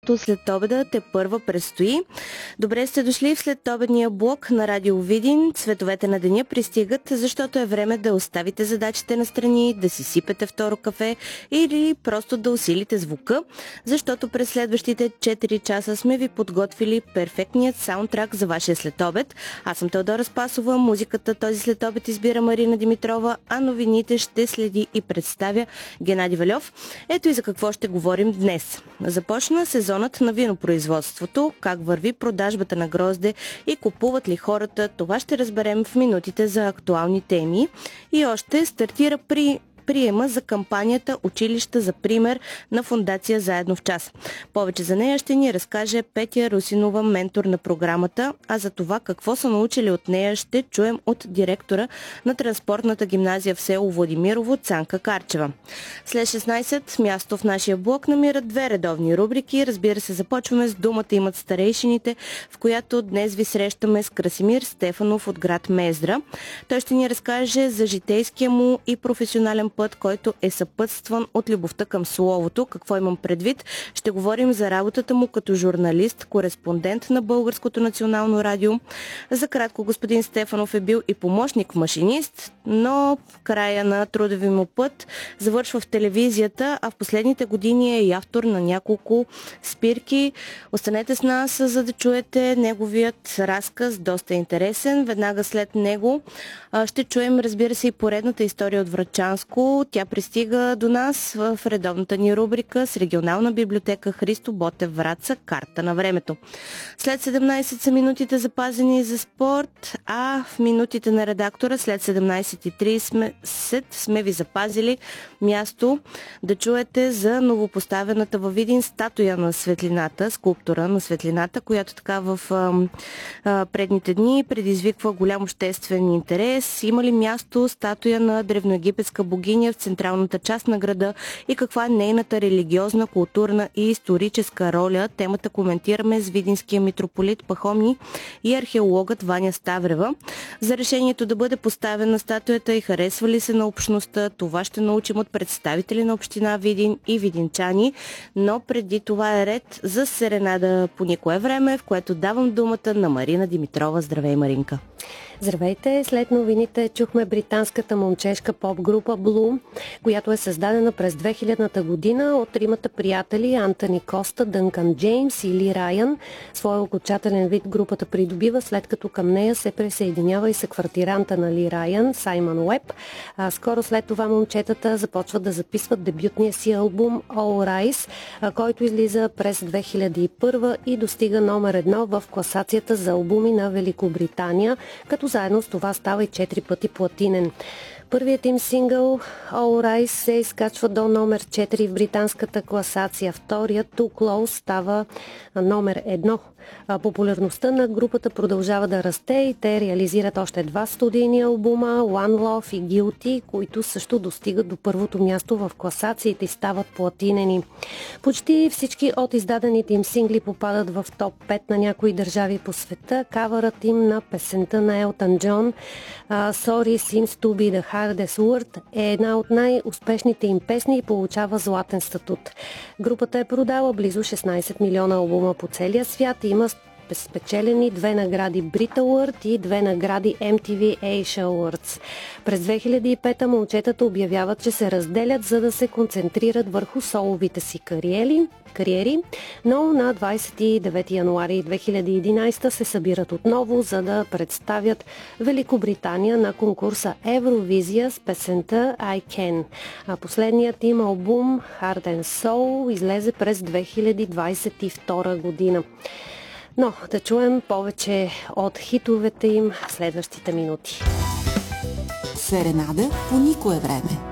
защото следобеда тепърва предстои. Добре сте дошли в следобедния блок на Радио Видин. Цветовете на деня пристигат, защото е време да оставите задачите настрани, да си сипете второ кафе или просто да усилите звука, защото през следващите 4 часа сме ви подготвили перфектният саундтрак за вашия следобед. Аз съм Теодора Спасова, музиката този следобед избира Марина Димитрова, а новините ще следи и представя Геннади Вальов. Ето и за какво ще говорим днес. Започна сезонът на винопроизводството, как върви продажбата на грозде и купуват ли хората, това ще разберем в минутите за актуални теми. И още стартира приема за кампанията "Училища за пример" на фондация "Заедно в час". Повече за нея ще ни разкаже Петя Русинова, ментор на програмата, а за това какво са научили от нея ще чуем от директора на транспортната гимназия в село Владимирово Цанка Карчева. След 16 място в нашия блок намират две редовни рубрики. Разбира се, започваме с "Думата имат старейшините", в която днес ви срещаме с Красимир Стефанов от град Мездра. Той ще ни разкаже за житейския му и професионален път, който е съпътстван от любовта към словото. Какво имам предвид? Ще говорим за работата му като журналист, кореспондент на Българското национално радио. За кратко, господин Стефанов е бил и помощник машинист, но в края на трудови му път завършва в телевизията, а в последните години е и автор на няколко спирки. Останете с нас, за да чуете неговият разказ, доста интересен. Веднага след него ще чуем, разбира се, и поредната история от Врачанско. Тя пристига до нас в редовната ни рубрика с регионална библиотека "Христо Ботев" Враца "Карта на времето". След 17 са минутите запазени за спорт, а в минутите на редактора след 17:30 сме ви запазили място да чуете за новопоставената във Видин статуя на светлината, скулптура на светлината, която така в предните дни предизвиква голям обществен интерес. Има ли място статуя на древноегипетска богиня в централната част на града и каква е нейната религиозна, културна и историческа роля? Темата коментираме с видинския митрополит Пахомни и археологът Ваня Ставрева. За решението да бъде поставена статуята и харесва ли се на общността, това ще научим от представители на община Видин и видинчани, но преди това е ред за серенада "По никое време", в което давам думата на Марина Димитрова. Здравей, Маринка! Здравейте! След новините чухме британската момчешка поп-група Blue, която е създадена през 2000-та година от тримата приятели Антони Коста, Дънкан Джеймс и Ли Райан. Своя окончателен вид групата придобива, след като към нея се присъединява и съквартиранта на Ли Райан, Саймън Уеб. Скоро след това момчетата започват да записват дебютния си албум All Rise, който излиза през 2001 и достига номер 1 в класацията за албуми на Великобритания, като заедно с това става и 4 пъти платинен. Първият им сингъл All Rise се изкачва до номер 4 в британската класация. Вторият Too Close става номер 1. Популярността на групата продължава да расте и те реализират още 2 студийни албума, One Love и Guilty, които също достигат до първото място в класациите и стават платинени. Почти всички от издадените им сингли попадат в топ 5 на някои държави по света. Кавърът им на песента на Елтън Джон Sorry Seems to be the Hardest Word е една от най-успешните им песни и получава златен статут. Групата е продала близо 16 милиона албума по целия свят и има спечелени 2 награди Brit Award и 2 награди MTV Asia Awards. През 2005 момчетата обявяват, че се разделят, за да се концентрират върху соловите си кариери, но на 29 януари 2011 се събират отново, за да представят Великобритания на конкурса Евровизия с песента I Can. Последният им албум Heart and Soul излезе през 2022 година. Но да чуем повече от хитовете им в следващите минути. Серенада "По никое време".